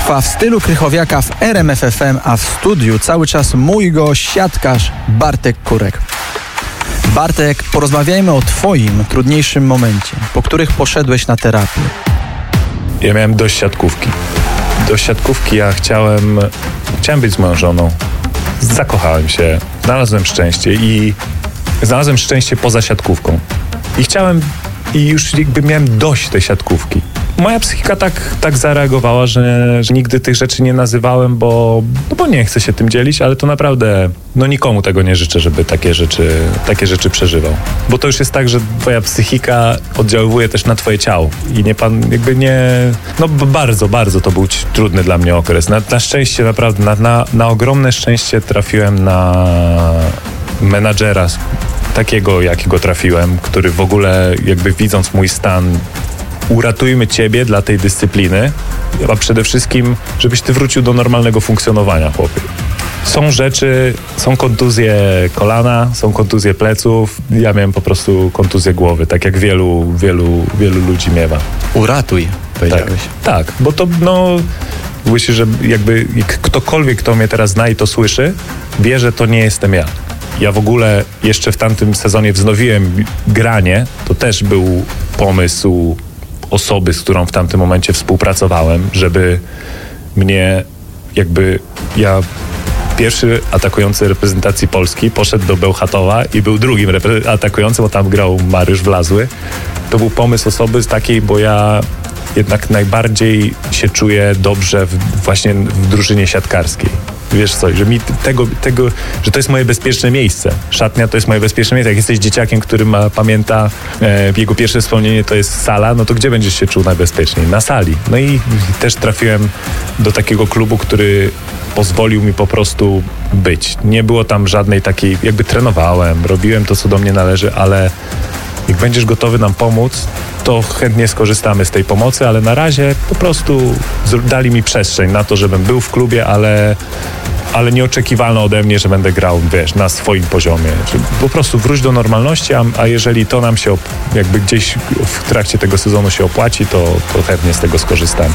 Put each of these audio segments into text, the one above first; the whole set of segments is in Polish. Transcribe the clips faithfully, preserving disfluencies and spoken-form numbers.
trwa w stylu Krychowiaka w R M F F M, a w studiu cały czas mój gość, siatkarz Bartek Kurek. Bartek, porozmawiajmy o twoim trudniejszym momencie, po których poszedłeś na terapię. Ja miałem dość siatkówki. Do siatkówki ja chciałem, chciałem być z moją żoną. Zakochałem się, znalazłem szczęście i znalazłem szczęście poza siatkówką. I chciałem, i już jakby miałem dość tej siatkówki. Moja psychika tak, tak zareagowała, że, że nigdy tych rzeczy nie nazywałem, bo, no bo nie chcę się tym dzielić, ale to naprawdę, no nikomu tego nie życzę, żeby takie rzeczy, takie rzeczy przeżywał. Bo to już jest tak, że twoja psychika oddziaływuje też na twoje ciało i nie pan, jakby nie, no bardzo, bardzo to był trudny dla mnie okres. Na, na szczęście naprawdę, na, na, na ogromne szczęście trafiłem na menadżera takiego, jakiego trafiłem, który w ogóle jakby widząc mój stan, uratujmy ciebie dla tej dyscypliny, a przede wszystkim, żebyś ty wrócił do normalnego funkcjonowania, chłopie. Są rzeczy, są kontuzje kolana, są kontuzje pleców. Ja miałem po prostu kontuzję głowy, tak jak wielu, wielu, wielu ludzi miewa. Uratuj, powiedziałeś. Tak, tak, bo to, no, myślę, że jakby ktokolwiek, kto mnie teraz zna i to słyszy, wie, że to nie jestem ja. Ja w ogóle jeszcze w tamtym sezonie wznowiłem granie. To też był pomysł osoby, z którą w tamtym momencie współpracowałem, żeby mnie jakby ja pierwszy atakujący reprezentacji Polski poszedł do Bełchatowa i był drugim repre- atakującym, bo tam grał Mariusz Wlazły. To był pomysł osoby z takiej, bo ja jednak najbardziej się czuję dobrze w, właśnie w drużynie siatkarskiej. Wiesz co, że mi tego, tego, że to jest moje bezpieczne miejsce. Szatnia to jest moje bezpieczne miejsce. Jak jesteś dzieciakiem, który ma, pamięta, e, jego pierwsze wspomnienie to jest sala, no to gdzie będziesz się czuł najbezpieczniej? Na sali. No i też trafiłem do takiego klubu, który pozwolił mi po prostu być. Nie było tam żadnej takiej, jakby trenowałem, robiłem to, co do mnie należy, ale jak będziesz gotowy nam pomóc, to chętnie skorzystamy z tej pomocy, ale na razie po prostu dali mi przestrzeń na to, żebym był w klubie, ale, ale nie oczekiwano ode mnie, że będę grał, wiesz, na swoim poziomie. Czyli po prostu wróć do normalności, a, a jeżeli to nam się jakby gdzieś w trakcie tego sezonu się opłaci, to, to chętnie z tego skorzystam.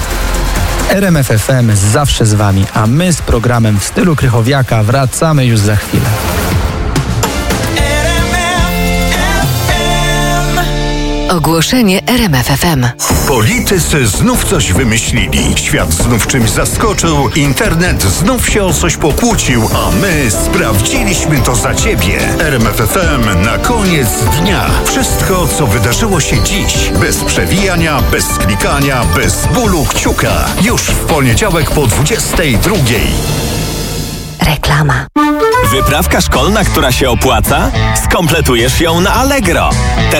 R M F F M zawsze z wami, a my z programem w stylu Krychowiaka wracamy już za chwilę. Ogłoszenie R M F F M. Politycy znów coś wymyślili. Świat znów czymś zaskoczył. Internet znów się o coś pokłócił. A my sprawdziliśmy to za ciebie. R M F F M na koniec dnia. Wszystko, co wydarzyło się dziś. Bez przewijania, bez klikania, bez bólu kciuka. Już w poniedziałek po dwudziestej drugiej. Reklama. Wyprawka szkolna, która się opłaca? Skompletujesz ją na Allegro.